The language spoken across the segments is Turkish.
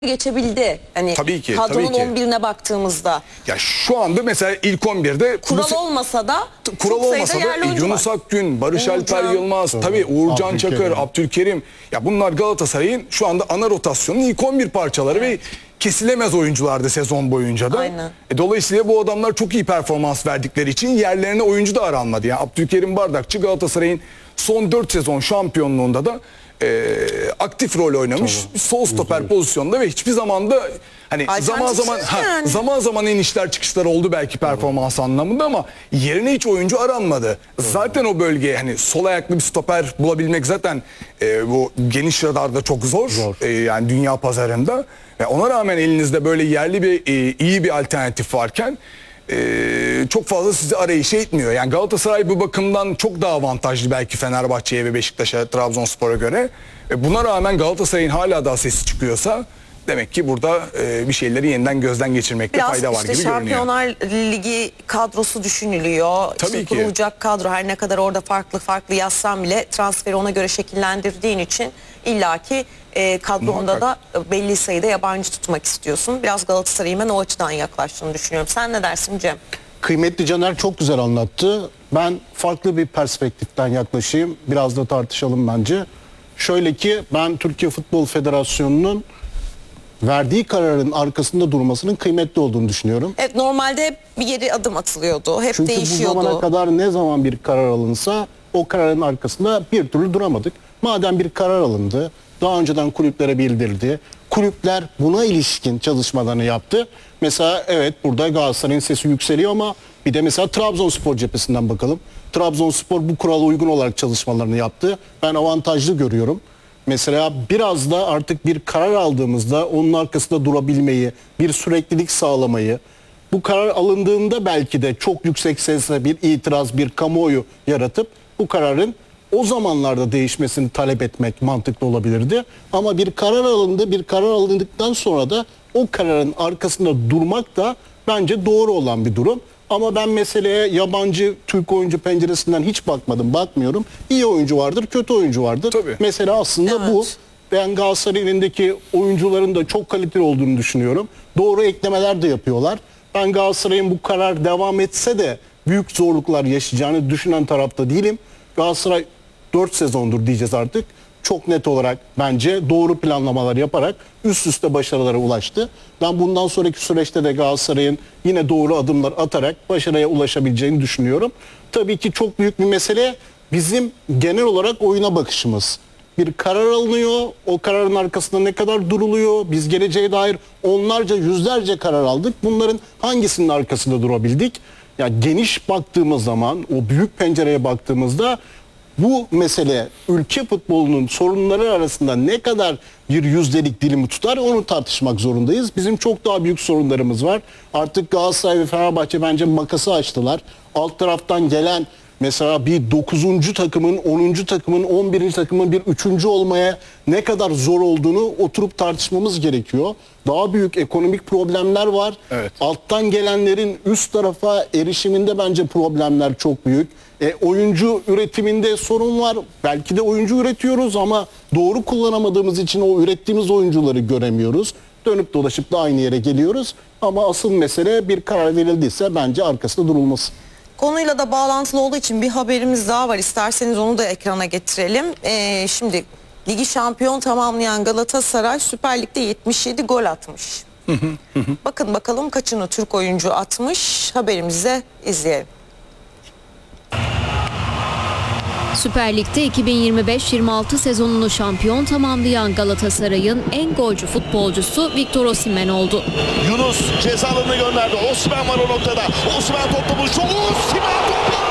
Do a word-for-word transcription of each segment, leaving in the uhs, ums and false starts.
geçebildi. Hani tabii ki, kadronun tabii ki. on birine baktığımızda. Ya şu anda mesela ilk on birde Kural bu, olmasa da kural çok olmasa sayıda da yerli oyuncu Yunus var. Akgün, Barış Uğurcan. Alper Yılmaz, tabii, tabii Uğurcan Abdülkerim. Çakır, Abdülkerim. Ya bunlar Galatasaray'ın şu anda ana rotasyonun ilk on bir parçaları evet. ve kesilemez oyunculardı sezon boyunca da. Aynen. E, dolayısıyla bu adamlar çok iyi performans verdikleri için yerlerine oyuncu da aranmadı. Yani Abdülkerim Bardakçı Galatasaray'ın son dört sezon şampiyonluğunda da e, aktif rol oynamış. Tamam. Sol stoper pozisyonda ve hiçbir zaman da hani zaman zaman ha, yani. zaman zaman inişler çıkışlar oldu belki performans evet. anlamında ama yerine hiç oyuncu aranmadı. Evet. Zaten o bölgeye hani sol ayaklı bir stoper bulabilmek zaten e, bu geniş radarda çok zor. zor. E, yani dünya pazarında. Ve ona rağmen elinizde böyle yerli bir e, iyi bir alternatif varken e, çok fazla sizi arayışa etmiyor. Yani Galatasaray bu bakımdan çok daha avantajlı belki Fenerbahçe'ye ve Beşiktaş'a, Trabzonspor'a göre. E, buna rağmen Galatasaray'ın hala daha sesi çıkıyorsa demek ki burada e, bir şeyleri yeniden gözden geçirmekte biraz fayda var işte gibi görünüyor. Şampiyonlar Ligi kadrosu düşünülüyor. Tabii işte ki. Kurulacak kadro her ne kadar orada farklı farklı yazsan bile transferi ona göre şekillendirdiğin için illaki e, kadronda Muhakkak. da belli sayıda yabancı tutmak istiyorsun. Biraz Galatasaray'ın ben o açıdan yaklaştığını düşünüyorum. Sen ne dersin Cem? Kıymetli Caner çok güzel anlattı. Ben farklı bir perspektiften yaklaşayım. Biraz da tartışalım bence. Şöyle ki ben Türkiye Futbol Federasyonu'nun verdiği kararın arkasında durmasının kıymetli olduğunu düşünüyorum. Evet, normalde hep bir geri adım atılıyordu. Hep Çünkü değişiyordu. bu zamana kadar ne zaman bir karar alınsa o kararın arkasında bir türlü duramadık. Madem bir karar alındı, daha önceden kulüplere bildirdi. Kulüpler buna ilişkin çalışmalarını yaptı. Mesela evet burada Galatasaray'ın sesi yükseliyor ama bir de mesela Trabzonspor cephesinden bakalım. Trabzonspor bu kurala uygun olarak çalışmalarını yaptı. Ben avantajlı görüyorum. Mesela biraz da artık bir karar aldığımızda onun arkasında durabilmeyi, bir süreklilik sağlamayı, bu karar alındığında belki de çok yüksek sesle bir itiraz, bir kamuoyu yaratıp bu kararın o zamanlarda değişmesini talep etmek mantıklı olabilirdi. Ama bir karar alındı, bir karar alındıktan sonra da o kararın arkasında durmak da bence doğru olan bir durum. Ama ben meseleye yabancı Türk oyuncu penceresinden hiç bakmadım, bakmıyorum. İyi oyuncu vardır, kötü oyuncu vardır. Tabii. Mesele aslında evet. bu. Ben Galatasaray'ın elindeki oyuncuların da çok kaliteli olduğunu düşünüyorum. Doğru eklemeler de yapıyorlar. Ben Galatasaray'ın bu karar devam etse de büyük zorluklar yaşayacağını düşünen tarafta değilim. Galatasaray dört sezondur diyeceğiz artık. Çok net olarak bence doğru planlamalar yaparak üst üste başarılara ulaştı. Ben bundan sonraki süreçte de Galatasaray'ın yine doğru adımlar atarak başarıya ulaşabileceğini düşünüyorum. Tabii ki çok büyük bir mesele bizim genel olarak oyuna bakışımız. Bir karar alınıyor, o kararın arkasında ne kadar duruluyor? Biz geleceğe dair onlarca, yüzlerce karar aldık. Bunların hangisinin arkasında durabildik? Ya geniş baktığımız zaman, o büyük pencereye baktığımızda bu mesele ülke futbolunun sorunları arasında ne kadar bir yüzdelik dilimi tutar onu tartışmak zorundayız. Bizim çok daha büyük sorunlarımız var. Artık Galatasaray ve Fenerbahçe bence makası açtılar. Alt taraftan gelen mesela bir dokuzuncu takımın, onuncu takımın, on birinci takımın bir üçüncü olmaya ne kadar zor olduğunu oturup tartışmamız gerekiyor. Daha büyük ekonomik problemler var. Evet. Alttan gelenlerin üst tarafa erişiminde bence problemler çok büyük. E, oyuncu üretiminde sorun var. Belki de oyuncu üretiyoruz ama doğru kullanamadığımız için o ürettiğimiz oyuncuları göremiyoruz. Dönüp dolaşıp da aynı yere geliyoruz. Ama asıl mesele bir karar verildiyse bence arkasında durulması. Konuyla da bağlantılı olduğu için bir haberimiz daha var. İsterseniz onu da ekrana getirelim. Ee, şimdi ligi şampiyon tamamlayan Galatasaray Süper Lig'de yetmiş yedi gol atmış. Bakın bakalım kaçını Türk oyuncu atmış. Haberimizi de izleyelim. Süper Lig'de iki bin yirmi beş yirmi altı sezonunu şampiyon tamamlayan Galatasaray'ın en golcü futbolcusu Victor Osimhen oldu. Yunus ceza alanına gönderdi. Osimhen var o noktada. Osimhen topla buluştu. Osimhen topla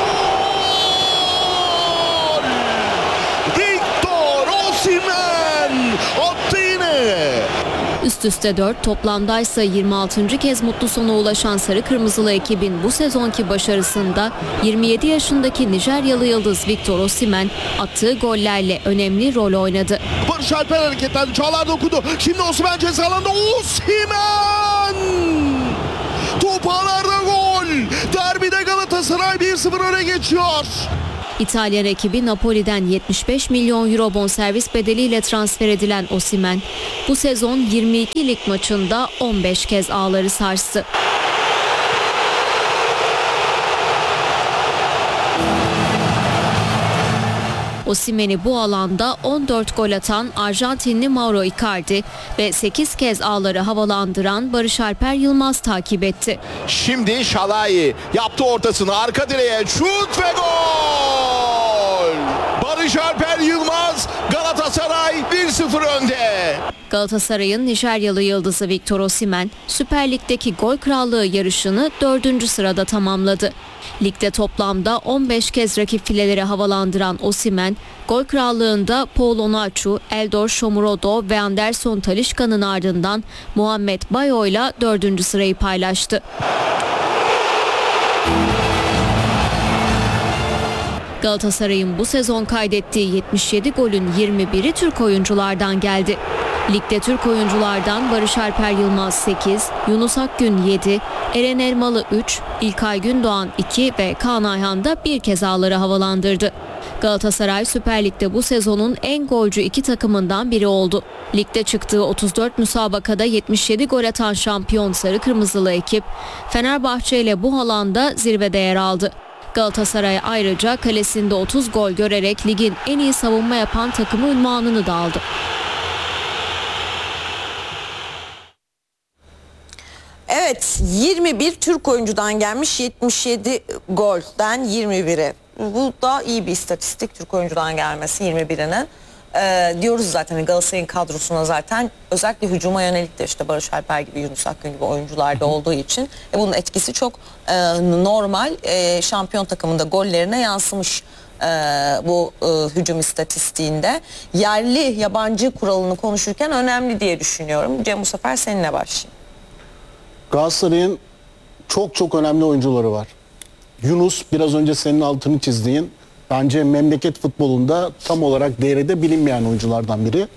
gol! Victor Osimhen attı yine. Üst üste dört, toplamdaysa yirmi altıncı kez mutlu sona ulaşan Sarı Kırmızılı ekibin bu sezonki başarısında yirmi yedi yaşındaki Nijeryalı yıldız Victor Osimhen attığı gollerle önemli rol oynadı. Barış Alper hareketlendi. Çağlar dokundu. Şimdi Osimhen ceza alanında. Osimhen! Top ağlarda gol. Derbide Galatasaray bir sıfır öne geçiyor. İtalyan ekibi Napoli'den yetmiş beş milyon euro bonservis bedeliyle transfer edilen Osimhen, bu sezon yirmi iki lig maçında on beş kez ağları sarstı. Osimhen'i bu alanda on dört gol atan Arjantinli Mauro Icardi ve sekiz kez ağları havalandıran Barış Alper Yılmaz takip etti. Şimdi Şalai yaptı ortasını, arka direğe şut ve gol! Barış Alper Yılmaz, Galatasaray bir sıfır önde. Galatasaray'ın Nijeryalı yıldızı Victor Osimhen, Süper Lig'deki gol krallığı yarışını dördüncü sırada tamamladı. Ligde toplamda on beş kez rakip fileleri havalandıran Osimhen, gol krallığında Paul Onuachu, Eldor Shomurodov ve Anderson Talisca'nın ardından Muhammed Bayo ile dördüncü sırayı paylaştı. Galatasaray'ın bu sezon kaydettiği yetmiş yedi golün yirmi biri Türk oyunculardan geldi. Ligde Türk oyunculardan Barış Alper Yılmaz sekiz, Yunus Akgün yedi, Eren Elmalı üç, İlkay Gündoğan iki ve Kaan Ayhan da bir kez ağları havalandırdı. Galatasaray Süper Lig'de bu sezonun en golcü iki takımından biri oldu. Ligde çıktığı otuz dört müsabakada yetmiş yedi gol atan şampiyon Sarı Kırmızılı ekip Fenerbahçe ile bu alanda zirvede yer aldı. Galatasaray ayrıca kalesinde otuz gol görerek ligin en iyi savunma yapan takımı unvanını da aldı. Evet, yirmi bir Türk oyuncudan gelmiş, yetmiş yedi golden yirmi biri. Bu da iyi bir istatistik, Türk oyuncudan gelmesi yirmi birinin. Ee, diyoruz zaten Galatasaray'ın kadrosuna zaten özellikle hücuma yönelik de işte Barış Alper gibi, Yunus Akgün gibi oyuncularda olduğu için e, bunun etkisi çok e, normal. E, şampiyon takımında gollerine yansımış e, bu e, hücum istatistiğinde. Yerli yabancı kuralını konuşurken önemli diye düşünüyorum. Cem, bu sefer seninle başlayayım. Galatasaray'ın çok çok önemli oyuncuları var. Yunus, biraz önce senin altını çizdiğin, bence memleket futbolunda tam olarak değeri de bilinmeyen oyunculardan biri.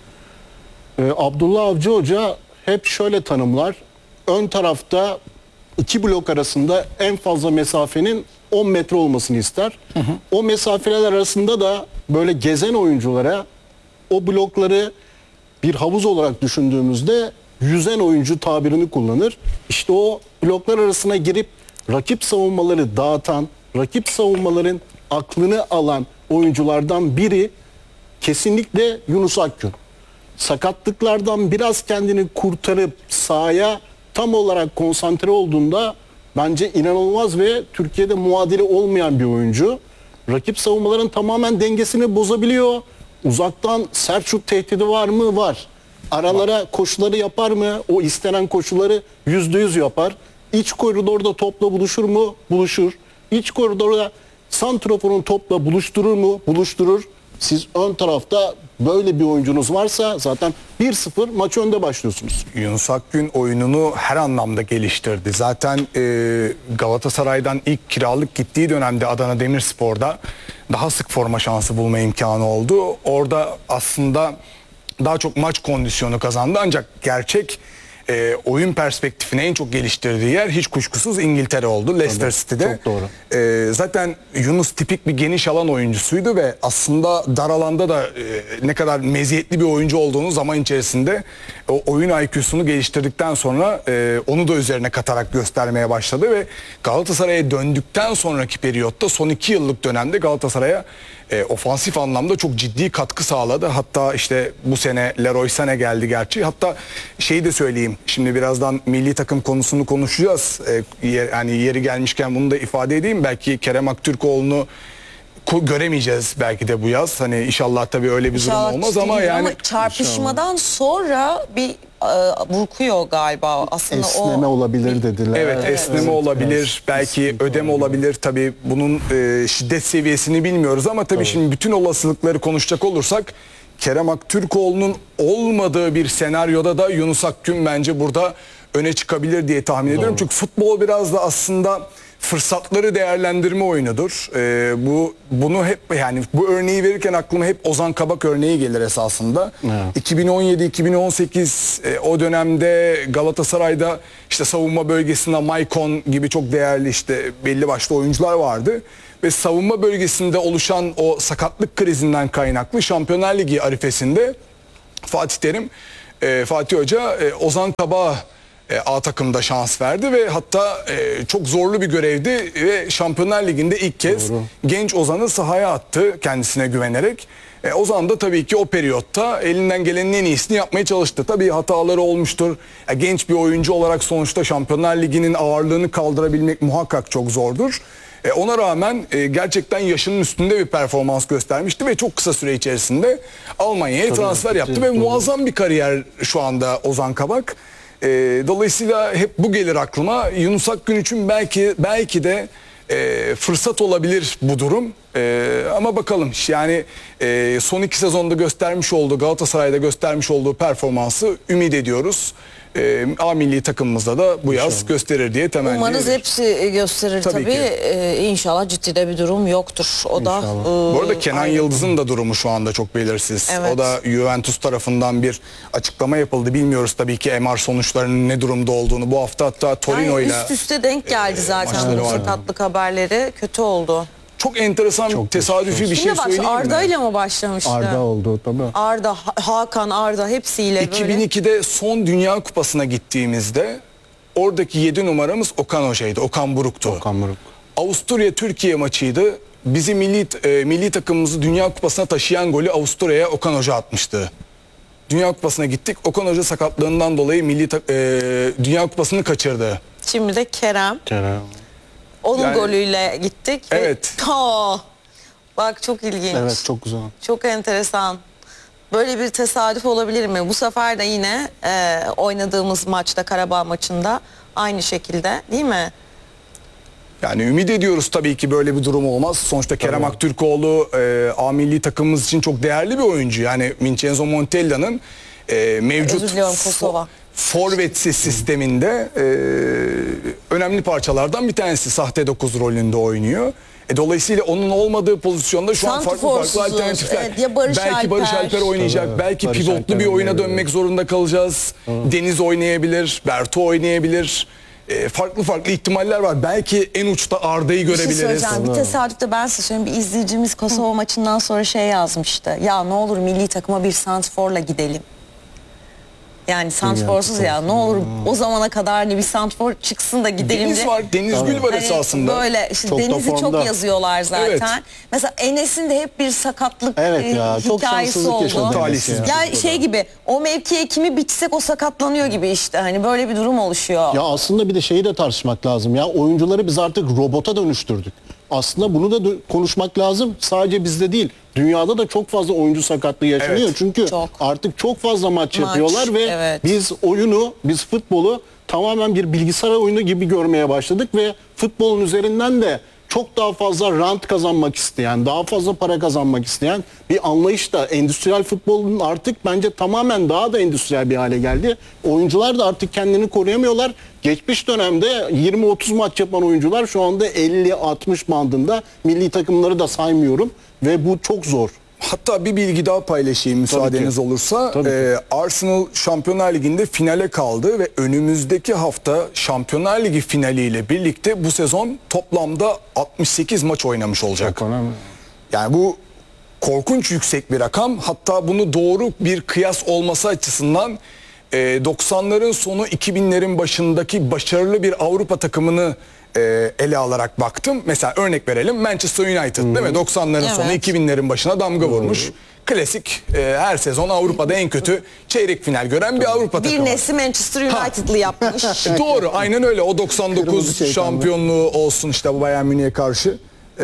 Ee, Abdullah Avcı Hoca hep şöyle tanımlar. Ön tarafta iki blok arasında en fazla mesafenin on metre olmasını ister. Hı hı. O mesafeler arasında da böyle gezen oyunculara, o blokları bir havuz olarak düşündüğümüzde yüzen oyuncu tabirini kullanır. İşte o bloklar arasına girip rakip savunmaları dağıtan, rakip savunmaların aklını alan oyunculardan biri kesinlikle Yunus Akgün. Sakatlıklardan biraz kendini kurtarıp sahaya tam olarak konsantre olduğunda bence inanılmaz ve Türkiye'de muadili olmayan bir oyuncu. Rakip savunmaların tamamen dengesini bozabiliyor. Uzaktan sert şut tehdidi var mı? Var. Aralara koşuları yapar mı? O istenen koşuları yüzde yüz yapar. İç koridorda topla buluşur mu? Buluşur. İç koridorda santraforun topla buluşturur mu? Buluşturur. Siz ön tarafta böyle bir oyuncunuz varsa zaten bir sıfır maç önde başlıyorsunuz. Yunus Akgün oyununu her anlamda geliştirdi. Zaten e, Galatasaray'dan ilk kiralık gittiği dönemde Adana Demirspor'da daha sık forma şansı bulma imkanı oldu. Orada aslında daha çok maç kondisyonu kazandı, ancak gerçek e, oyun perspektifini en çok geliştirdiği yer hiç kuşkusuz İngiltere oldu, Leicester Tabii, City'de. çok doğru. E, zaten Yunus tipik bir geniş alan oyuncusuydu ve aslında dar alanda da e, ne kadar meziyetli bir oyuncu olduğunu zaman içerisinde o oyun I Q'sunu geliştirdikten sonra e, onu da üzerine katarak göstermeye başladı ve Galatasaray'a döndükten sonraki periyotta son iki yıllık dönemde Galatasaray'a E, ofansif anlamda çok ciddi katkı sağladı. Hatta işte bu sene Leroy Sané geldi gerçi. Hatta şeyi de söyleyeyim. Şimdi birazdan milli takım konusunu konuşacağız. E, yer, yani yeri gelmişken bunu da ifade edeyim. Belki Kerem Aktürkoğlu'nu göremeyeceğiz belki de bu yaz. Hani inşallah tabii öyle bir İnşallah durum olmaz ama yani ama çarpışmadan inşallah. Sonra bir e, burkuyor galiba aslında. Esneme o olabilir dediler. Evet, evet. esneme evet, olabilir, belki ödeme olabilir. olabilir. Tabii bunun e, şiddet seviyesini bilmiyoruz ama tabii, tabii şimdi bütün olasılıkları konuşacak olursak Kerem Aktürkoğlu'nun olmadığı bir senaryoda da Yunus Akgün bence burada öne çıkabilir diye tahmin Doğru. ediyorum. Çünkü futbol biraz da aslında fırsatları değerlendirme oyunudur. Ee, bu bunu hep yani bu örneği verirken aklıma hep Ozan Kabak örneği gelir esasında. Evet. iki bin on yedi iki bin on sekiz e, o dönemde Galatasaray'da işte savunma bölgesinde Maicon gibi çok değerli işte belli başlı oyuncular vardı. ve savunma bölgesinde oluşan o sakatlık krizinden kaynaklı Şampiyonlar Ligi arifesinde Fatih Terim, e, Fatih Hoca e, Ozan Kabak'a e, A takımda şans verdi ve hatta e, çok zorlu bir görevdi ve Şampiyonlar Ligi'nde ilk kez Doğru. genç Ozan'ı sahaya attı kendisine güvenerek. E, Ozan da tabii ki o periyotta elinden gelenin en iyisini yapmaya çalıştı. Tabii hataları olmuştur. E, genç bir oyuncu olarak sonuçta Şampiyonlar Ligi'nin ağırlığını kaldırabilmek muhakkak çok zordur. E, ona rağmen e, gerçekten yaşının üstünde bir performans göstermişti ve çok kısa süre içerisinde Almanya'ya transfer yaptı tabii, ve tabii. muazzam bir kariyer şu anda Ozan Kabak. E, dolayısıyla hep bu gelir aklıma. Yunus Akgün için belki belki de e, fırsat olabilir bu durum. E, ama bakalım yani e, son iki sezonda göstermiş olduğu, Galatasaray'da göstermiş olduğu performansı ümit ediyoruz. E, A milli takımımızda da bu yaz İnşallah. gösterir diye temenni ediyoruz. Umarız hepsi gösterir tabii. tabii. Ee, inşallah ciddi de bir durum yoktur. O da. E, bu arada Kenan Yıldız'ın da durumu şu anda çok belirsiz. Evet. O da Juventus tarafından bir açıklama yapıldı. Bilmiyoruz tabii ki M R sonuçlarının ne durumda olduğunu. Bu hafta hatta Torino ile yani üst üste denk geldi zaten bu sakatlık haberleri. Kötü oldu. Çok enteresan, çok tesadüfi bir şey Şimdi söyleyeyim mi? Arda ile mi başlamıştı? Arda oldu tabii. Arda, Hakan, Arda hepsiyle böyle. iki bin ikide son Dünya Kupası'na gittiğimizde oradaki yedi numaramız Okan Hoca'ydı. Okan Buruk'tu. Okan Buruk. Avusturya-Türkiye maçıydı. Bizi milli, e, milli takımımızı Dünya Kupası'na taşıyan golü Avusturya'ya Okan Hoca atmıştı. Dünya Kupası'na gittik. Okan Hoca sakatlığından dolayı milli e, Dünya Kupası'nı kaçırdı. Şimdi de Kerem. Kerem. Onun yani, golüyle gittik. Evet. Ve, oh, bak çok ilginç. Evet çok güzel. Çok enteresan. Böyle bir tesadüf olabilir mi? Bu sefer de yine e, oynadığımız maçta, Karabağ maçında aynı şekilde değil mi? Yani ümit ediyoruz tabii ki böyle bir durum olmaz. Sonuçta Kerem tamam. Aktürkoğlu e, A milli takımımız için çok değerli bir oyuncu. Yani Vincenzo Montella'nın e, mevcut Özür diliyorum, Kosova. forvetsiz sisteminde e, önemli parçalardan bir tanesi, sahte dokuz rolünde oynuyor. E, dolayısıyla onun olmadığı pozisyonda şu an farklı farklı alternatifler. Evet, ya Barış belki Alper. Barış Alper oynayacak, evet, belki Barış pivotlu Alper bir oyuna oynayabilir. Dönmek zorunda kalacağız. Evet. Deniz oynayabilir, Berto oynayabilir. E, farklı farklı ihtimaller var. Belki en uçta Arda'yı görebiliriz. Bir, şey bir tesadüfte ben size söyleyeyim. Bir izleyicimiz Kosova maçından sonra şey yazmıştı. Ya ne olur milli takıma bir santrforla gidelim. Yani santrforsuz ya ne olur o zamana kadar hani bir santrfor çıksın da gidelim. Deniz de. var, Deniz Tabii. Gül var hani esasında. Böyle işte çok Deniz'i çok yazıyorlar zaten. Evet. Mesela Enes'in de hep bir sakatlık evet ya, e, hikayesi oldu. Çok talihsiz. Ya, ya şey gibi o mevkiye kimi bitsek o sakatlanıyor gibi işte. Hani böyle bir durum oluşuyor. Ya aslında bir de şeyi de tartışmak lazım ya. Oyuncuları biz artık robota dönüştürdük. Aslında bunu da konuşmak lazım. Sadece bizde değil. Dünyada da çok fazla oyuncu sakatlığı yaşanıyor. Evet. Çünkü çok. artık çok fazla maç, maç yapıyorlar ve evet. biz oyunu, biz futbolu tamamen bir bilgisayar oyunu gibi görmeye başladık ve futbolun üzerinden de çok daha fazla rant kazanmak isteyen, daha fazla para kazanmak isteyen bir anlayış da endüstriyel futbolun artık bence tamamen daha da endüstriyel bir hale geldi. Oyuncular da artık kendini koruyamıyorlar. Geçmiş dönemde yirmi otuz maç yapan oyuncular şu anda elli altmış bandında, milli takımları da saymıyorum ve bu çok zor. Hatta bir bilgi daha paylaşayım müsaadeniz olursa. Ee, Arsenal Şampiyonlar Ligi'nde finale kaldı ve önümüzdeki hafta Şampiyonlar Ligi finaliyle birlikte bu sezon toplamda altmış sekiz maç oynamış olacak. Yani bu korkunç yüksek bir rakam. Hatta bunu doğru bir kıyas olması açısından e, doksanların sonu iki binlerin başındaki başarılı bir Avrupa takımını e, ele alarak baktım. Mesela örnek verelim, Manchester United hmm. değil mi? doksanların evet. sonu iki binlerin başına damga hmm. vurmuş. Klasik e, her sezon Avrupa'da en kötü çeyrek final gören bir Avrupa takımı. Bir nesli Manchester United'lı yapmış. Doğru, aynen öyle. O doksan dokuz şampiyonluğu olsun işte bu Bayern Münih'e karşı. E,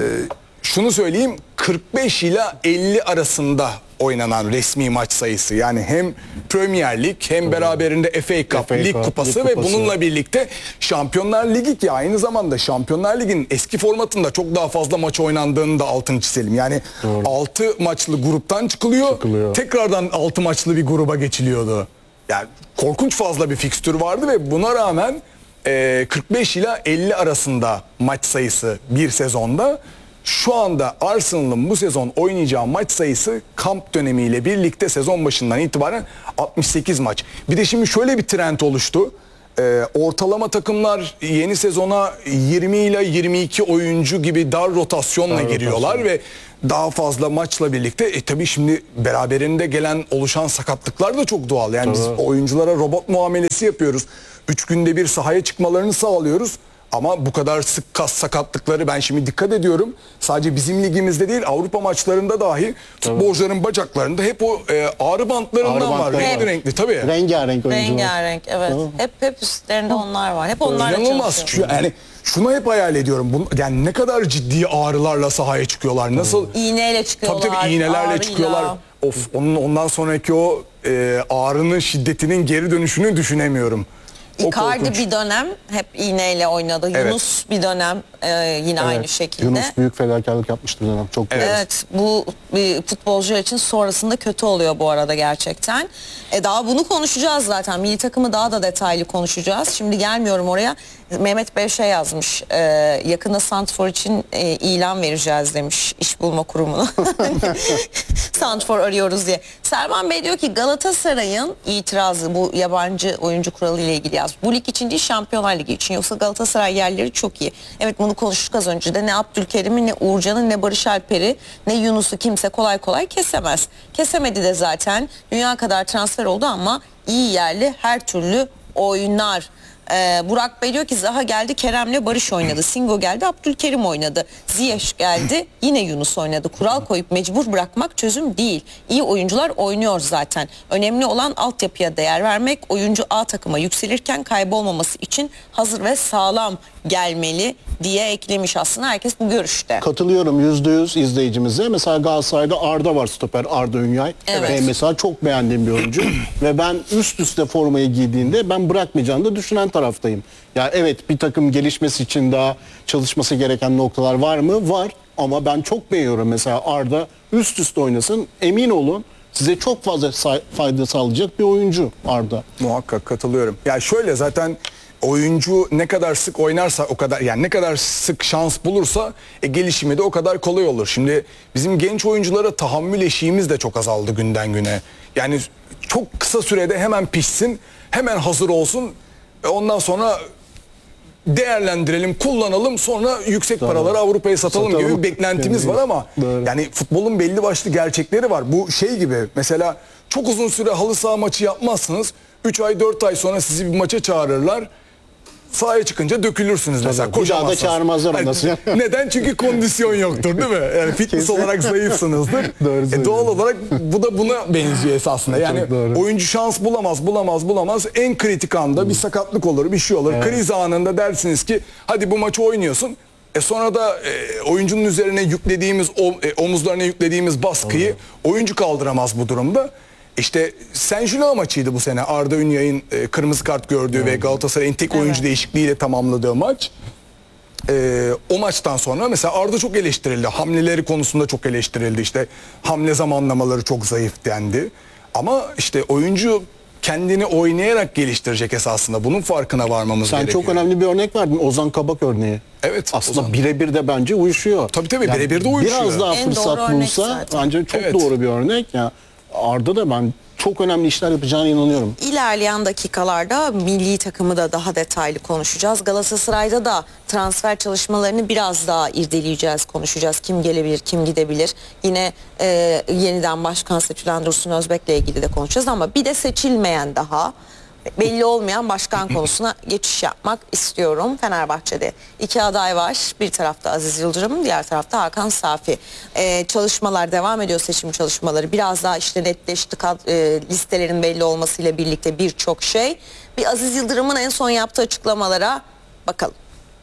şunu söyleyeyim, kırk beş ila elli arasında oynanan resmi maç sayısı. Yani hem Premier Lig hem beraberinde F A Cup, F A Lig Kupası Lig ve Kupası. Bununla birlikte Şampiyonlar Ligi ki aynı zamanda Şampiyonlar Ligi'nin eski formatında çok daha fazla maç oynandığını da altını çizelim. Yani Doğru. altı maçlı gruptan çıkılıyor, çıkılıyor. Tekrardan altı maçlı bir gruba geçiliyordu. Yani korkunç fazla bir fikstür vardı ve buna rağmen e, kırk beş ila elli arasında maç sayısı bir sezonda. Şu anda Arsenal'ın bu sezon oynayacağı maç sayısı kamp dönemiyle birlikte sezon başından itibaren altmış sekiz maç. Bir de şimdi şöyle bir trend oluştu. Ee, ortalama takımlar yeni sezona yirmi ile yirmi iki oyuncu gibi dar rotasyonla dar giriyorlar rotasyon. Ve daha fazla maçla birlikte e tabii şimdi beraberinde gelen oluşan sakatlıklar da çok doğal. Yani tabii. Biz oyunculara robot muamelesi yapıyoruz. Üç günde bir sahaya çıkmalarını sağlıyoruz. Ama bu kadar sık kas sakatlıkları ben şimdi dikkat ediyorum. Sadece bizim ligimizde değil Avrupa maçlarında dahi futbolcuların bacaklarında hep o e, ağrı bantlarından ağrı var. Renkli renkli tabii. Rengarenk oyuncular. Rengarenk evet. Tamam. Hep hep üstlerinde onlar var. Hep onlarla İnanılmaz. çalışıyor. Yani şunu hep hayal ediyorum. Bunu, yani ne kadar ciddi ağrılarla sahaya çıkıyorlar. Nasıl? İğneyle çıkıyorlar. Tabii tabii iğnelerle ağrıyla. çıkıyorlar. Of onun ondan sonraki o e, ağrının şiddetinin geri dönüşünü düşünemiyorum. Icardi bir dönem hep iğneyle oynadı. Evet. Yunus bir dönem e, yine evet. aynı şekilde. Yunus büyük fedakarlık yapmıştı dönem. Çok evet. evet. Bu bir futbolcular için sonrasında kötü oluyor bu arada gerçekten. E, daha bunu konuşacağız zaten. Milli takımı daha da detaylı konuşacağız. Şimdi gelmiyorum oraya. Mehmet Bey şey yazmış. E, yakında Santfor için e, ilan vereceğiz demiş iş bulma kurumuna. Santfor arıyoruz diye. Selman Bey diyor ki Galatasaray'ın itirazı bu yabancı oyuncu kuralı ile ilgili yaz. Bu lig için değil Şampiyonlar Ligi için. Yoksa Galatasaray yerleri çok iyi. Evet bunu konuştuk az önce de. Ne Abdülkerim'i ne Uğurcan'ı ne Barış Alper'i ne Yunus'u kimse kolay kolay kesemez. Kesemedi de zaten. Dünya kadar transfer oldu ama iyi yerli her türlü oynar. Ee, Burak Bey diyor ki Zaha geldi Kerem'le Barış oynadı. Singo geldi Abdülkerim oynadı. Ziyech geldi yine Yunus oynadı. Kural koyup mecbur bırakmak çözüm değil. İyi oyuncular oynuyor zaten. Önemli olan altyapıya değer vermek. Oyuncu A takıma yükselirken kaybolmaması için hazır ve sağlam gelmeli diye eklemiş aslında. Herkes bu görüşte. Katılıyorum yüzde yüz izleyicimize. Mesela Galatasaray'da Arda var, stoper Arda Ünyay. Evet. Ve mesela çok beğendiğim bir oyuncu. Ve ben üst üste formayı giydiğinde ben bırakmayacağını da düşünen taraftayım. Ya evet bir takım gelişmesi için daha çalışması gereken noktalar var mı? Var. Ama ben çok beğeniyorum mesela Arda üst üste oynasın. Emin olun size çok fazla fayda sağlayacak bir oyuncu Arda. Muhakkak katılıyorum. Ya şöyle zaten oyuncu ne kadar sık oynarsa o kadar yani ne kadar sık şans bulursa e, gelişimi de o kadar kolay olur. Şimdi bizim genç oyunculara tahammül eşiğimiz de çok azaldı günden güne. Yani çok kısa sürede hemen pişsin, hemen hazır olsun. E, ondan sonra değerlendirelim, kullanalım, sonra yüksek Doğru. paraları Avrupa'ya satalım, satalım gibi bir beklentimiz var ama Doğru. yani futbolun belli başlı gerçekleri var. Bu şey gibi mesela çok uzun süre halı saha maçı yapmazsınız. üç ay dört ay sonra sizi bir maça çağırırlar. Sahaya çıkınca dökülürsünüz Tabii. mesela. Bir daha da çağırmazlar yani, neden? Çünkü kondisyon yoktur değil mi? Yani fitness olarak zayıfsınızdır. Doğru e doğal olarak bu da buna benziyor esasında. Yani oyuncu şans bulamaz, bulamaz, bulamaz. En kritik anda bir sakatlık olur, bir şey olur. Evet. Kriz anında dersiniz ki hadi bu maçı oynuyorsun. E sonra da e, oyuncunun üzerine yüklediğimiz, o, e, omuzlarına yüklediğimiz baskıyı Doğru. oyuncu kaldıramaz bu durumda. İşte Saint-Gilloise maçıydı bu sene. Arda Ünyay'ın e, kırmızı kart gördüğü evet. ve Galatasaray'ın tek oyuncu evet. değişikliğiyle tamamladığı maç. E, o maçtan sonra mesela Arda çok eleştirildi. Hamleleri konusunda çok eleştirildi. İşte hamle zamanlamaları çok zayıf dendi. Ama işte oyuncu kendini oynayarak geliştirecek esasında. Bunun farkına varmamız Sen gerekiyor. Sen çok önemli bir örnek verdin. Ozan Kabak örneği. Evet. Aslında birebir de bence uyuşuyor. Tabii tabii yani birebir de uyuşuyor. Biraz daha en fırsat bulsa bence çok evet. doğru bir örnek. Ya Arda da ben çok önemli işler yapacağına inanıyorum. İlerleyen dakikalarda milli takımı da daha detaylı konuşacağız. Galatasaray'da da transfer çalışmalarını biraz daha irdeleyeceğiz, konuşacağız. Kim gelebilir, kim gidebilir. Yine e, yeniden başkan seçilen Dursun Özbek'le ilgili de konuşacağız ama bir de seçilmeyen daha belli olmayan başkan konusuna geçiş yapmak istiyorum. Fenerbahçe'de iki aday var. Bir tarafta Aziz Yıldırım, diğer tarafta Hakan Safi. Ee, çalışmalar devam ediyor, seçim çalışmaları. Biraz daha işte netleşti, e, listelerin belli olmasıyla birlikte birçok şey. Bir Aziz Yıldırım'ın en son yaptığı açıklamalara bakalım.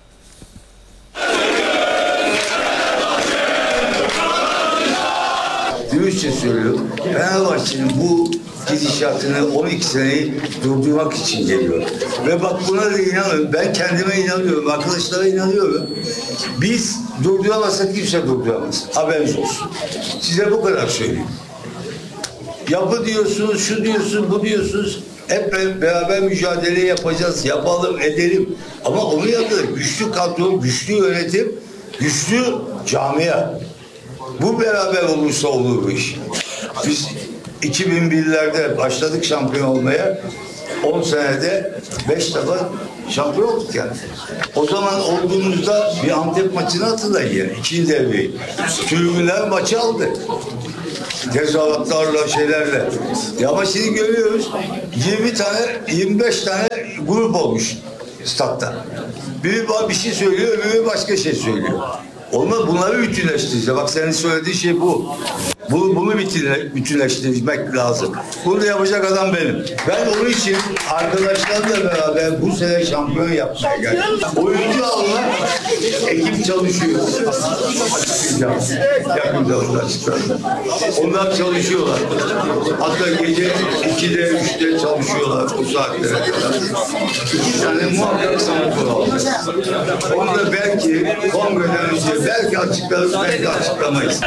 Dürüstçe söylüyorum. Fenerbahçe'nin bu gidişatını on iki seneyi durdurmak için geliyor. Ve bak buna da inanıyorum. Ben kendime inanıyorum. Arkadaşlara inanıyorum. Biz durduramazsak kimse durduramaz. Haberiniz olsun. Size bu kadar söyleyeyim. Yapı diyorsunuz, şu diyorsunuz, bu diyorsunuz. Hep beraber mücadele yapacağız. Yapalım, edelim. Ama onun yanında güçlü kadro, güçlü yönetim, güçlü camia. Bu beraber olursa olur bu iş. Biz iki bin birlerde başladık şampiyon olmaya. on senede beş defa şampiyon olduk yani. O zaman olduğumuzda bir Antep maçını hatırlayın yani. İkinci devreyi. Tribünler maçı aldı. Tezahüratlarla şeylerle. Ya ama şimdi görüyoruz yirmi tane yirmi beş tane grup olmuş statta. Biri bir şey söylüyor, öbürü başka şey söylüyor. Olmaz, bunları bütünleştireceğiz. Bak senin söylediğin şey bu. Bunu, bunu bütünle, bütünleştirmek lazım. Bunu da yapacak adam benim. Ben onun için arkadaşlarla beraber bu sene şampiyon yapmaya geldim. Oyuncu alma, ekip çalışıyor. Açıklayacağım. Yakında onlar açıklayacağım. Onlar çalışıyorlar. Hatta gece ikide, üçte çalışıyorlar o saatlere kadar. İki tane muhakkak sanatör alacağız. Onu da belki kongreden önce belki açıklarız, belki açıklamayız.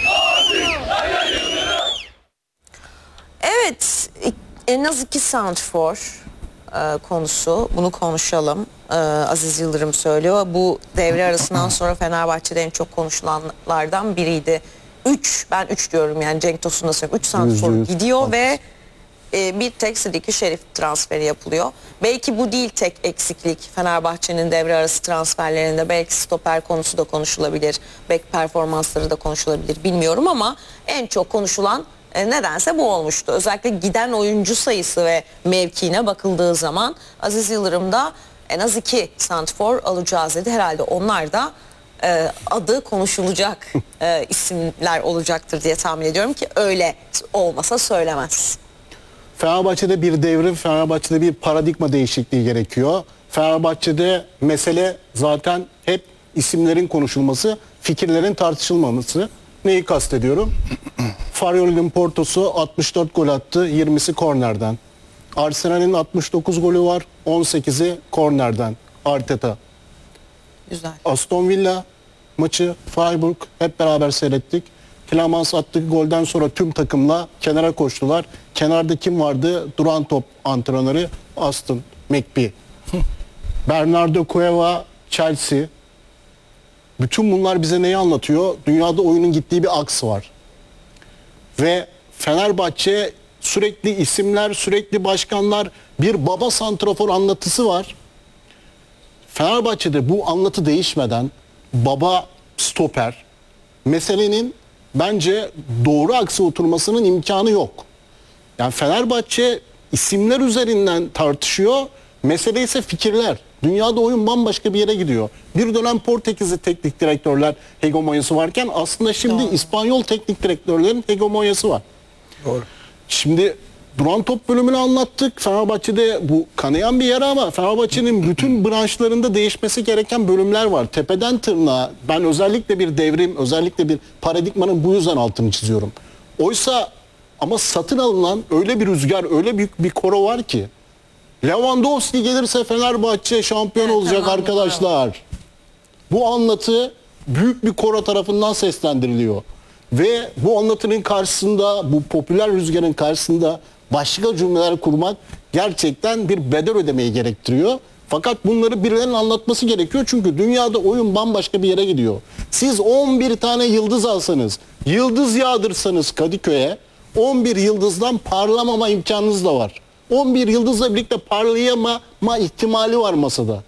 Evet, en az iki santrfor e, konusu. Bunu konuşalım. E, Aziz Yıldırım söylüyor. Bu devre arasından sonra Fenerbahçe'de en çok konuşulanlardan biriydi. Üç, ben üç diyorum yani Cenk Tosun da söylüyor. Üç santrfor gidiyor ve e, bir tek Sıdiki Şerif transferi yapılıyor. Belki bu değil tek eksiklik Fenerbahçe'nin devre arası transferlerinde. Belki stoper konusu da konuşulabilir. Bek performansları da konuşulabilir. Bilmiyorum ama en çok konuşulan E, nedense bu olmuştu. Özellikle giden oyuncu sayısı ve mevkiine bakıldığı zaman Aziz Yıldırım'da en az iki santrfor alacağız dedi. Herhalde onlar da e, adı konuşulacak e, isimler olacaktır diye tahmin ediyorum ki öyle olmasa söylemez. Fenerbahçe'de bir devrim, Fenerbahçe'de bir paradigma değişikliği gerekiyor. Fenerbahçe'de mesele zaten hep isimlerin konuşulması, fikirlerin tartışılmaması. Neyi kastediyorum? Farioli'nin Porto'su altmış dört gol attı, yirmisi kornerden. Arsenal'in altmış dokuz golü var, on sekizi kornerden. Arteta. Güzel. Aston Villa maçı, Freiburg hep beraber seyrettik. Tielemans attığı golden sonra tüm takımla kenara koştular. Kenarda kim vardı? Duran top antrenörü Aston McBee. Bernardo Cueva, Chelsea. Bütün bunlar bize neyi anlatıyor? Dünyada oyunun gittiği bir aks var. Ve Fenerbahçe sürekli isimler, sürekli başkanlar, bir baba santrafor anlatısı var. Fenerbahçe'de bu anlatı değişmeden baba stoper meselenin bence doğru aksa oturmasının imkanı yok. Yani Fenerbahçe isimler üzerinden tartışıyor. Mesele ise fikirler. Dünyada oyun bambaşka bir yere gidiyor. Bir dönem Portekizli teknik direktörler hegemonyası varken aslında şimdi Doğru. İspanyol teknik direktörlerin hegemonyası var. Doğru. Şimdi duran top bölümünü anlattık. Fenerbahçe'de bu kanayan bir yer ama Fenerbahçe'nin bütün branşlarında değişmesi gereken bölümler var. Tepeden tırnağa ben özellikle bir devrim, özellikle bir paradigmanın bu yüzden altını çiziyorum. Oysa ama satın alınan öyle bir rüzgar, öyle büyük bir koro var ki Lewandowski gelirse Fenerbahçe şampiyon evet, olacak tamam, arkadaşlar. Var. Bu anlatı büyük bir koro tarafından seslendiriliyor. Ve bu anlatının karşısında, bu popüler rüzgarın karşısında başka cümleler kurmak gerçekten bir bedel ödemeyi gerektiriyor. Fakat bunları birilerinin anlatması gerekiyor. Çünkü dünyada oyun bambaşka bir yere gidiyor. Siz on bir tane yıldız alsanız, yıldız yağdırsanız Kadıköy'e on bir yıldızdan parlamama imkanınız da var. on bir yıldızla birlikte parlayamama ihtimali var masada.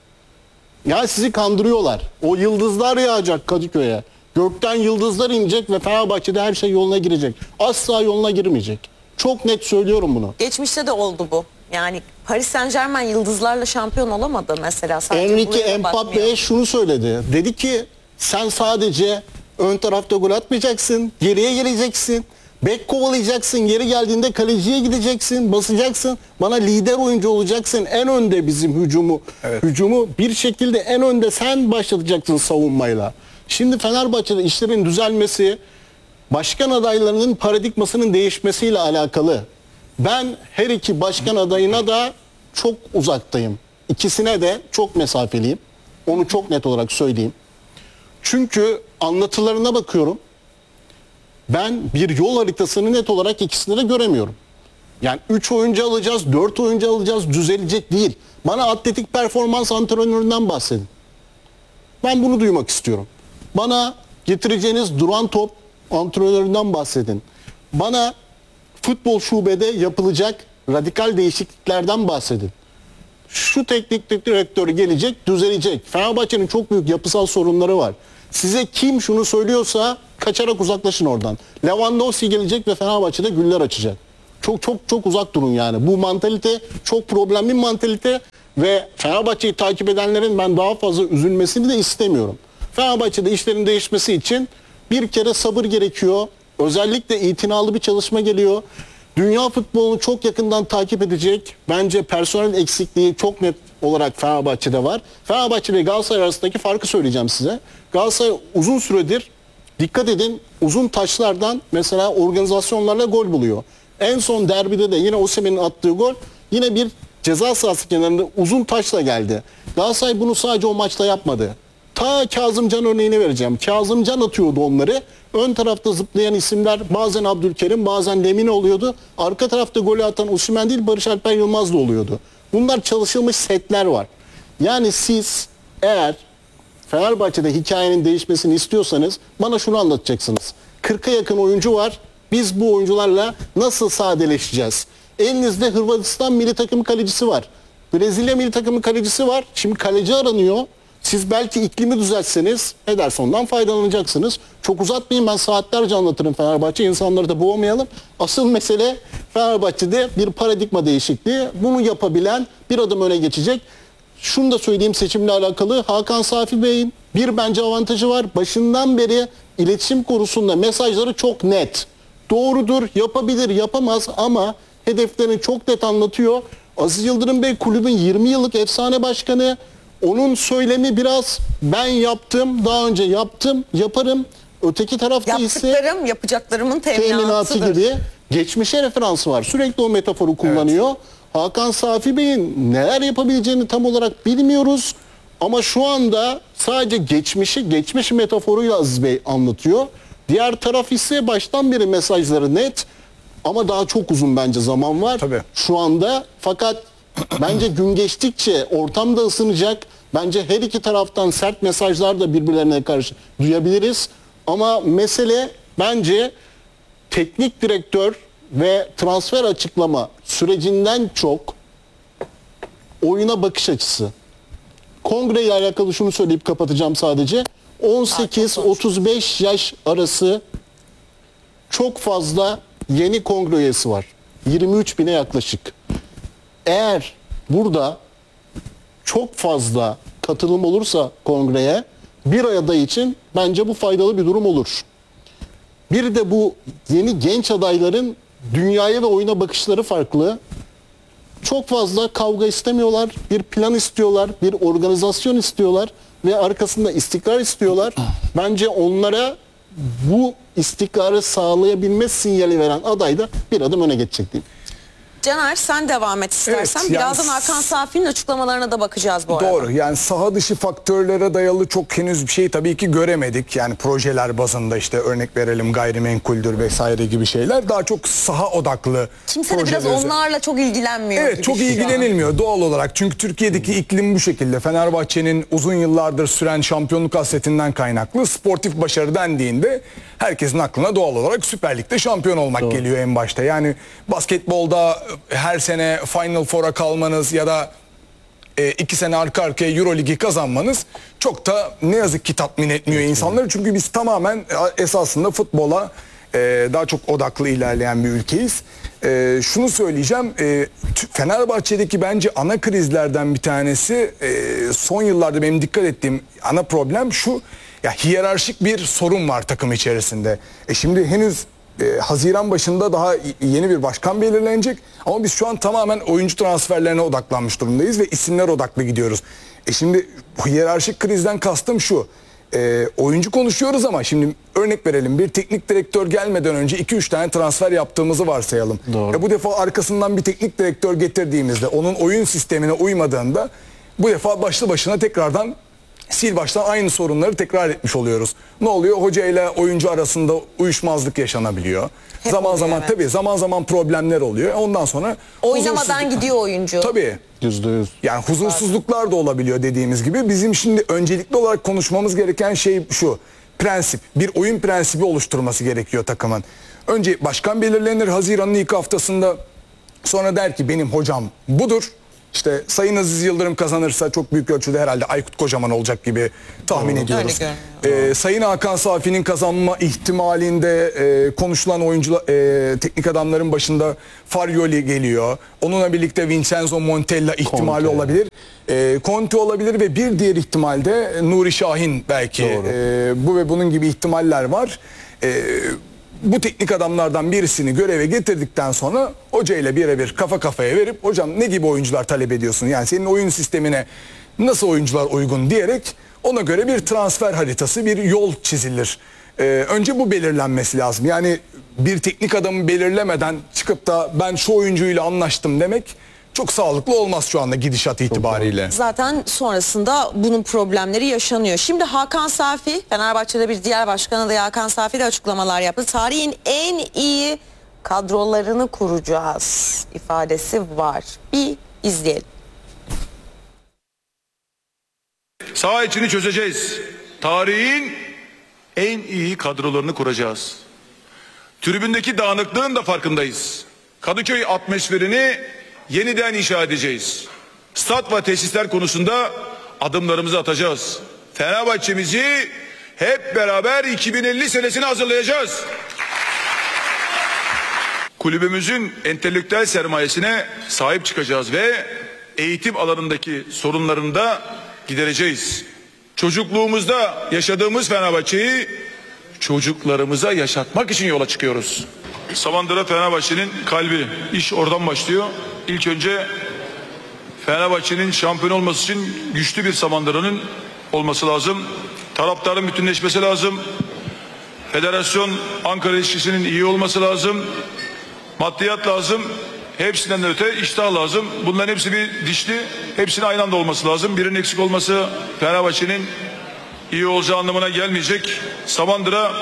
Ya sizi kandırıyorlar. O yıldızlar yağacak Kadıköy'e. Gökten yıldızlar inecek ve Fenerbahçe'de her şey yoluna girecek. Asla yoluna girmeyecek. Çok net söylüyorum bunu. Geçmişte de oldu bu. Yani Paris Saint-Germain yıldızlarla şampiyon olamadı mesela. Enrique Mbappé şunu söyledi. Dedi ki sen sadece ön tarafta gol atmayacaksın. Geriye geleceksin. Bek kovalayacaksın, geri geldiğinde kaleciye gideceksin, basacaksın. Bana lider oyuncu olacaksın. En önde bizim hücumu. Evet. Hücumu bir şekilde en önde sen başlatacaksın savunmayla. Şimdi Fenerbahçe'de işlerin düzelmesi, başkan adaylarının paradigmasının değişmesiyle alakalı. Ben her iki başkan adayına da çok uzaktayım. İkisine de çok mesafeliyim. Onu çok net olarak söyleyeyim. Çünkü anlatılarına bakıyorum. Ben bir yol haritasını net olarak ikisini de göremiyorum. Yani üç oyuncu alacağız, dört oyuncu alacağız, düzelecek değil. Bana atletik performans antrenöründen bahsedin. Ben bunu duymak istiyorum. Bana getireceğiniz duran top antrenöründen bahsedin. Bana futbol şubede yapılacak radikal değişikliklerden bahsedin. Şu teknik direktör gelecek, düzelecek. Fenerbahçe'nin çok büyük yapısal sorunları var. Size kim şunu söylüyorsa kaçarak uzaklaşın oradan. Lewandowski gelecek ve Fenerbahçe'de güller açacak. Çok çok çok uzak durun yani. Bu mantalite çok problemli bir mantalite ve Fenerbahçe'yi takip edenlerin ben daha fazla üzülmesini de istemiyorum. Fenerbahçe'de işlerin değişmesi için bir kere sabır gerekiyor. Özellikle itinalı bir çalışma geliyor. Dünya futbolunu çok yakından takip edecek. Bence personel eksikliği çok net olarak Fenerbahçe'de var. Fenerbahçe ve Galatasaray arasındaki farkı söyleyeceğim size. Galatasaray uzun süredir, dikkat edin, uzun taçlardan mesela organizasyonlarla gol buluyor. En son derbide de yine Osimhen'in attığı gol yine bir ceza sahası kenarında uzun taçla geldi. Galatasaray bunu sadece o maçta yapmadı. Ta Kazımcan örneğini vereceğim. Kazımcan atıyordu onları. Ön tarafta zıplayan isimler bazen Abdülkerim, bazen Lemine oluyordu. Arka tarafta golü atan Osimhen değil, Barış Alper Yılmaz da oluyordu. Bunlar çalışılmış setler var. Yani siz eğer Fenerbahçe'de hikayenin değişmesini istiyorsanız bana şunu anlatacaksınız. kırka yakın oyuncu var. Biz bu oyuncularla nasıl sadeleşeceğiz? Elinizde Hırvatistan milli takımı kalecisi var. Brezilya milli takımı kalecisi var. Şimdi kaleci aranıyor. Siz belki iklimi düzeltseniz Ederson'dan faydalanacaksınız. Çok uzatmayayım, ben saatlerce anlatırım Fenerbahçe. İnsanları da boğmayalım. Asıl mesele Fenerbahçe'de bir paradigma değişikliği. Bunu yapabilen bir adım öne geçecek. Şunu da söyleyeyim seçimle alakalı. Hakan Safi Bey'in bir bence avantajı var. Başından beri iletişim konusunda mesajları çok net. Doğrudur, yapabilir, yapamaz ama hedeflerini çok net anlatıyor. Aziz Yıldırım Bey kulübün yirmi yıllık efsane başkanı. Onun söylemi biraz ben yaptım, daha önce yaptım, yaparım. Öteki tarafta ise yaptıklarım yapacaklarımın teminatı teminatıdır gibi geçmişe referansı var. Sürekli o metaforu kullanıyor. Evet. Hakan Safi Bey'in neler yapabileceğini tam olarak bilmiyoruz. Ama şu anda sadece geçmişi, geçmiş metaforuyla Aziz Bey anlatıyor. Diğer taraf ise baştan beri mesajları net ama daha çok uzun bence zaman var. Tabii. Şu anda fakat bence gün geçtikçe ortam da ısınacak. Bence her iki taraftan sert mesajlar da birbirlerine karşı duyabiliriz. Ama mesele bence teknik direktör ve transfer açıklama sürecinden çok oyuna bakış açısı. Kongre ile alakalı şunu söyleyip kapatacağım sadece. on sekiz otuz beş yaş arası çok fazla yeni kongre üyesi var. yirmi üç bine yaklaşık. Eğer burada çok fazla katılım olursa kongreye bir aday için bence bu faydalı bir durum olur. Bir de bu yeni genç adayların dünyaya ve oyuna bakışları farklı. Çok fazla kavga istemiyorlar. Bir plan istiyorlar, bir organizasyon istiyorlar ve arkasında istikrar istiyorlar. Bence onlara bu istikrarı sağlayabilme sinyali veren aday da bir adım öne geçecek diyeyim. Caner sen devam et istersen. Evet, Birazdan yani Hakan Safi'nin açıklamalarına da bakacağız bu arada. Doğru. Yani saha dışı faktörlere dayalı çok henüz bir şey tabii ki göremedik. Yani projeler bazında işte örnek verelim gayrimenkuldür vesaire gibi şeyler. Daha çok saha odaklı. Kimse de biraz projeler. onlarla çok ilgilenmiyor. Evet, gibi çok şu an. ilgilenilmiyor doğal olarak. Çünkü Türkiye'deki iklim bu şekilde. Fenerbahçe'nin uzun yıllardır süren şampiyonluk hasretinden kaynaklı sportif başarı dendiğinde herkesin aklına doğal olarak Süper Lig'de şampiyon olmak Doğru. geliyor en başta. Yani basketbolda her sene Final Four'a kalmanız ya da e, iki sene arka arkaya Euro Ligi kazanmanız çok da ne yazık ki tatmin etmiyor evet, insanları. Çünkü biz tamamen esasında futbola e, daha çok odaklı ilerleyen bir ülkeyiz. E, şunu söyleyeceğim, e, Fenerbahçe'deki bence ana krizlerden bir tanesi e, son yıllarda benim dikkat ettiğim ana problem şu. Ya hiyerarşik bir sorun var takım içerisinde. E şimdi henüz e, Haziran başında daha yeni bir başkan belirlenecek. Ama biz şu an tamamen oyuncu transferlerine odaklanmış durumdayız ve isimler odaklı gidiyoruz. E şimdi hiyerarşik krizden kastım şu. E, oyuncu konuşuyoruz ama şimdi örnek verelim, bir teknik direktör gelmeden önce iki üç tane transfer yaptığımızı varsayalım. E bu defa arkasından bir teknik direktör getirdiğimizde onun oyun sistemine uymadığında bu defa başlı başına tekrardan sil baştan aynı sorunları tekrar etmiş oluyoruz. Ne oluyor? Hoca ile oyuncu arasında uyuşmazlık yaşanabiliyor. Hep zaman oluyor, zaman evet. tabii zaman zaman problemler oluyor. Ondan sonra oynamadan gidiyor oyuncu. Tabii. yüzde yüz. Yani huzursuzluklar da olabiliyor dediğimiz gibi. Bizim şimdi öncelikli olarak konuşmamız gereken şey şu. Prensip. Bir oyun prensibi oluşturması gerekiyor takımın. Önce başkan belirlenir. Haziran'ın ilk haftasında Sonra der ki benim hocam budur. İşte Sayın Aziz Yıldırım kazanırsa çok büyük ölçüde herhalde Aykut Kocaman olacak gibi tahmin Doğru. ediyoruz. Öyle Ee, Sayın Hakan Safi'nin kazanma ihtimalinde e, konuşulan oyuncular, e, teknik adamların başında Farioli geliyor. Onunla birlikte Vincenzo Montella ihtimali Conte. olabilir. E, Conte olabilir ve bir diğer ihtimalde Nuri Şahin belki. E, bu ve bunun gibi ihtimaller var. E, Bu teknik adamlardan birisini göreve getirdikten sonra hoca ile birebir kafa kafaya verip hocam ne gibi oyuncular talep ediyorsun? Yani senin oyun sistemine nasıl oyuncular uygun diyerek ona göre bir transfer haritası, bir yol çizilir. Ee, önce bu belirlenmesi lazım. Yani bir teknik adamı belirlemeden çıkıp da ben şu oyuncuyla anlaştım demek çok sağlıklı olmaz şu anda gidişat itibariyle. Zaten sonrasında bunun problemleri yaşanıyor. Şimdi Hakan Safi, Fenerbahçe'de bir diğer başkan adayı Hakan Safi de açıklamalar yaptı. Tarihin en iyi kadrolarını kuracağız ifadesi var. Bir izleyelim. Saha içini çözeceğiz. Tarihin en iyi kadrolarını kuracağız. Tribündeki dağınıklığın da farkındayız. Kadıköy atmosferini yeniden inşa edeceğiz. Stat ve tesisler konusunda adımlarımızı atacağız. Fenerbahçe'mizi hep beraber iki bin elli senesine hazırlayacağız. Kulübümüzün entelektüel sermayesine sahip çıkacağız ve eğitim alanındaki sorunlarını da gidereceğiz. Çocukluğumuzda yaşadığımız Fenerbahçe'yi çocuklarımıza yaşatmak için yola çıkıyoruz. Samandıra Fenerbahçe'nin kalbi. İş oradan başlıyor. İlk önce Fenerbahçe'nin şampiyon olması için güçlü bir Samandıra'nın olması lazım. Taraftarın bütünleşmesi lazım. Federasyon Ankara ilişkisinin iyi olması lazım. Maddiyat lazım. Hepsinden de öte iştah lazım. Bunların hepsi bir dişli. Hepsinin aynı anda olması lazım. Birinin eksik olması Fenerbahçe'nin iyi olacağı anlamına gelmeyecek. Samandıra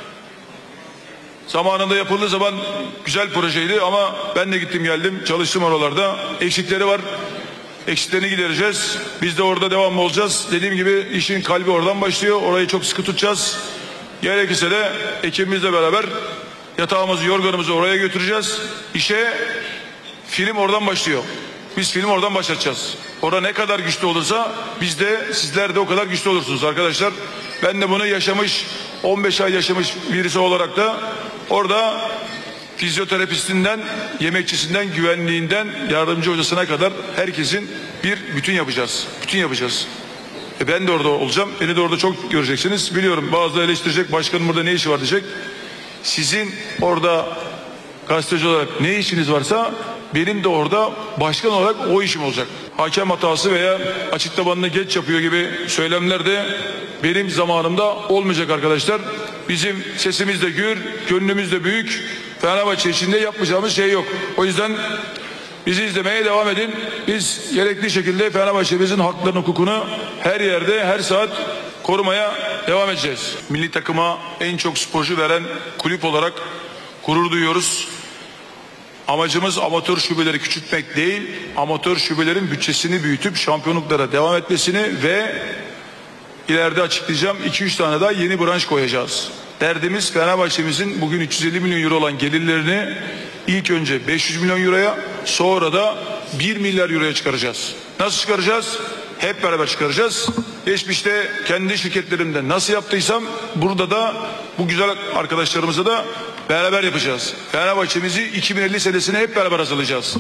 zamanında yapıldığı zaman güzel projeydi ama ben de gittim geldim, çalıştım oralarda. Eksikleri var. Eksiklerini gidereceğiz. Biz de orada devamlı olacağız. Dediğim gibi işin kalbi oradan başlıyor. Orayı çok sıkı tutacağız. Gerekirse de ekibimizle beraber yatağımızı, yorganımızı oraya götüreceğiz. İşe film oradan başlıyor. Biz film oradan başlatacağız. Orada ne kadar güçlü olursa biz de, sizler de o kadar güçlü olursunuz arkadaşlar. Ben de bunu yaşamış, on beş ay yaşamış birisi olarak da orada fizyoterapistinden, yemekçisinden, güvenliğinden, yardımcı hocasına kadar herkesin bir bütün yapacağız. Bütün yapacağız. E ben de orada olacağım. Beni de orada çok göreceksiniz. Biliyorum bazıları eleştirecek, başkanın burada ne işi var diyecek. Sizin orada gazeteci olarak ne işiniz varsa benim de orada başkan olarak o işim olacak. Hakem hatası veya açıklamanını geç yapıyor gibi söylemler de benim zamanımda olmayacak arkadaşlar. Bizim sesimiz de gür, gönlümüz de büyük. Fenerbahçe içinde yapmayacağımız şey yok. O yüzden bizi izlemeye devam edin. Biz gerekli şekilde Fenerbahçe'mizin haklarını, hukukunu her yerde, her saat korumaya devam edeceğiz. Milli takıma en çok sporcu veren kulüp olarak gurur duyuyoruz. Amacımız amatör şubeleri küçültmek değil, amatör şubelerin bütçesini büyütüp şampiyonluklara devam etmesini ve ileride açıklayacağım iki üç tane daha yeni branş koyacağız. Derdimiz Fenerbahçe'mizin bugün üç yüz elli milyon euro olan gelirlerini ilk önce beş yüz milyon euroya, sonra da bir milyar euroya çıkaracağız. Nasıl çıkaracağız? Hep beraber çıkaracağız. Geçmişte kendi şirketlerimde nasıl yaptıysam burada da bu güzel arkadaşlarımızla da beraber yapacağız. Fenerbahçe'mizi iki bin elli senesine hep beraber hazırlayacağız.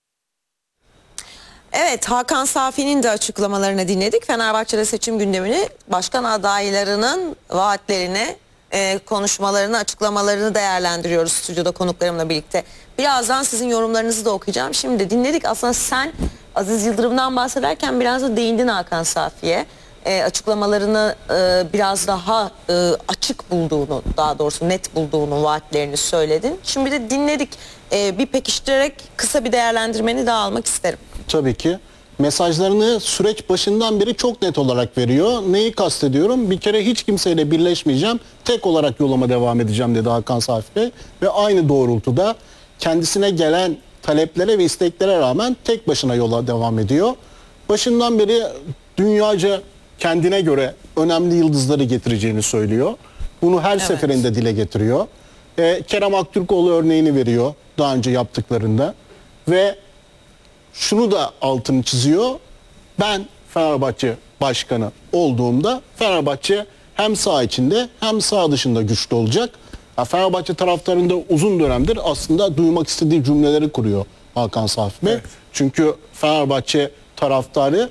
Evet, Hakan Safi'nin de açıklamalarını dinledik. Fenerbahçe'de seçim gündemini, başkan adaylarının vaatlerini, e, konuşmalarını, açıklamalarını değerlendiriyoruz stüdyoda konuklarımla birlikte. Birazdan sizin yorumlarınızı da okuyacağım. Şimdi dinledik. Aslında sen Aziz Yıldırım'dan bahsederken biraz da değindin Hakan Safi'ye. E, açıklamalarını e, biraz daha e, açık bulduğunu, daha doğrusu net bulduğunu, vaatlerini söyledin. Şimdi de dinledik. E, bir pekiştirerek kısa bir değerlendirmeni daha almak isterim. Tabii ki. Mesajlarını süreç başından beri çok net olarak veriyor. Neyi kastediyorum? Bir kere hiç kimseyle birleşmeyeceğim. Tek olarak yoluma devam edeceğim dedi Hakan Safi Bey. Ve aynı doğrultuda kendisine gelen taleplere ve isteklere rağmen tek başına yola devam ediyor. Başından beri dünyaca kendine göre önemli yıldızları getireceğini söylüyor. Bunu her Evet. seferinde dile getiriyor. Ee, Kerem Aktürkoğlu örneğini veriyor daha önce yaptıklarında. Ve şunu da altını çiziyor. Ben Fenerbahçe başkanı olduğumda Fenerbahçe hem saha içinde hem saha dışında güçlü olacak. Ya Fenerbahçe taraftarında uzun dönemdir aslında duymak istediği cümleleri kuruyor Hakan Safi Bey. Evet. Çünkü Fenerbahçe taraftarı